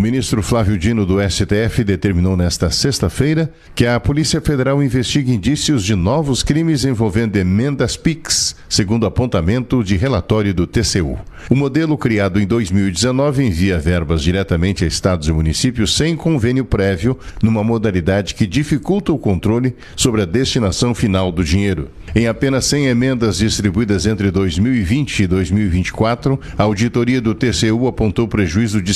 ministro Flávio Dino do STF determinou nesta sexta-feira que a Polícia Federal investigue indícios de novos crimes envolvendo emendas PIX, segundo apontamento de relatório do TCU. O modelo criado em 2019 envia verbas diretamente a estados e municípios sem convênio prévio, numa modalidade que dificulta o controle sobre a destinação final do dinheiro. Em apenas 100 emendas distribuídas entre 2020 e 2024, a auditoria do TCU apontou prejuízo de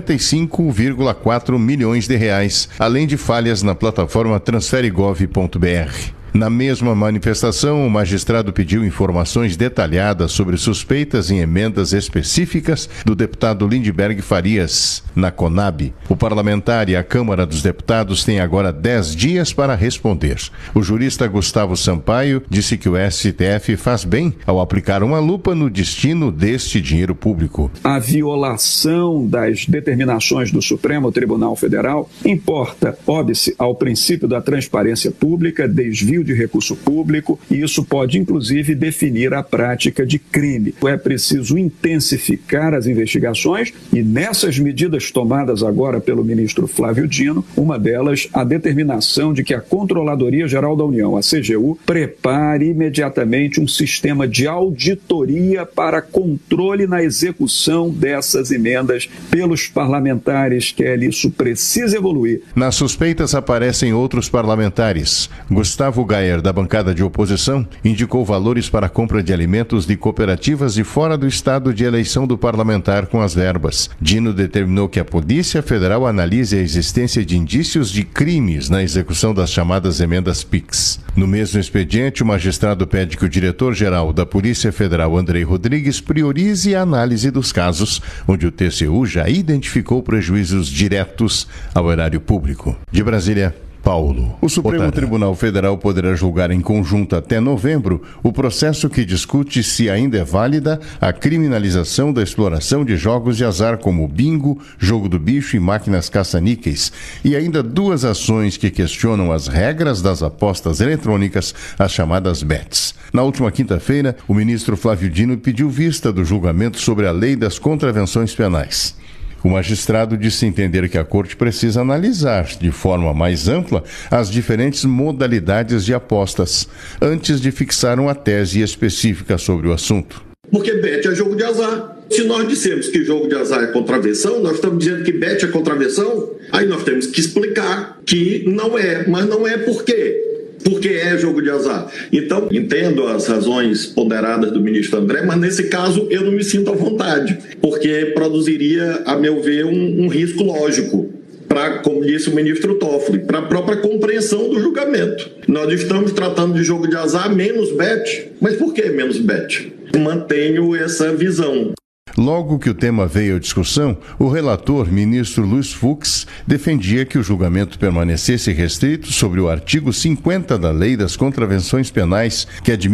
55,4 milhões de reais, além de falhas na plataforma transferegov.br. Na mesma manifestação, o magistrado pediu informações detalhadas sobre suspeitas em emendas específicas do deputado Lindbergh Farias, na Conab. O parlamentar e a Câmara dos Deputados têm agora 10 dias para responder. O jurista Gustavo Sampaio disse que o STF faz bem ao aplicar uma lupa no destino deste dinheiro público. A violação das determinações do Supremo Tribunal Federal importa, óbice ao princípio da transparência pública, desvio de recurso público, e isso pode, inclusive, definir a prática de crime. É preciso intensificar as investigações e, nessas medidas tomadas agora pelo ministro Flávio Dino, uma delas, a determinação de que a Controladoria Geral da União, a CGU, prepare imediatamente um sistema de auditoria para controle na execução dessas emendas pelos parlamentares, Kelly. Isso precisa evoluir. Nas suspeitas aparecem outros parlamentares. Gustavo Gayer, da bancada de oposição, indicou valores para a compra de alimentos de cooperativas de fora do estado de eleição do parlamentar com as verbas. Dino determinou que a Polícia Federal analise a existência de indícios de crimes na execução das chamadas emendas PIX. No mesmo expediente, o magistrado pede que o diretor-geral da Polícia Federal, Andrei Rodrigues, priorize a análise dos casos onde o TCU já identificou prejuízos diretos ao erário público. De Brasília, Paulo. O Supremo Tribunal Federal poderá julgar em conjunto até novembro o processo que discute se ainda é válida a criminalização da exploração de jogos de azar como bingo, jogo do bicho e máquinas caça-níqueis, e ainda 2 ações que questionam as regras das apostas eletrônicas, as chamadas bets. Na última quinta-feira, o ministro Flávio Dino pediu vista do julgamento sobre a lei das contravenções penais. O magistrado disse entender que a Corte precisa analisar, de forma mais ampla, as diferentes modalidades de apostas, antes de fixar uma tese específica sobre o assunto. Porque bet é jogo de azar. Se nós dissemos que jogo de azar é contravenção, nós estamos dizendo que bet é contravenção, aí nós temos que explicar que não é. Mas não é por quê? Porque é jogo de azar. Então, entendo as razões ponderadas do ministro André, mas nesse caso eu não me sinto à vontade, porque produziria, a meu ver, um risco lógico para, como disse o ministro Toffoli, para a própria compreensão do julgamento. Nós estamos tratando de jogo de azar menos bet, mas por que menos bet? Mantenho essa visão. Logo que o tema veio à discussão, o relator, ministro Luiz Fux, defendia que o julgamento permanecesse restrito sobre o artigo 50 da Lei das Contravenções Penais, que é de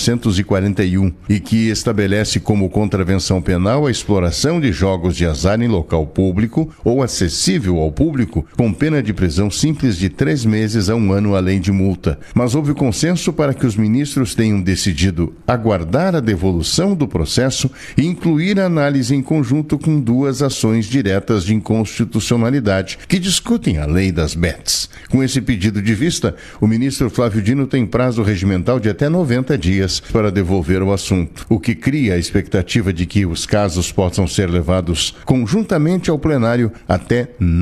1941, e que estabelece como contravenção penal a exploração de jogos de azar em local público ou acessível ao público, com pena de prisão simples de 3 meses a 1 ano, além de multa. Mas houve consenso para que os ministros tenham decidido aguardar a devolução do processo e incluir a análise em conjunto com 2 ações diretas de inconstitucionalidade que discutem a lei das bets. Com esse pedido de vista, o ministro Flávio Dino tem prazo regimental de até 90 dias para devolver o assunto, o que cria a expectativa de que os casos possam ser levados conjuntamente ao plenário até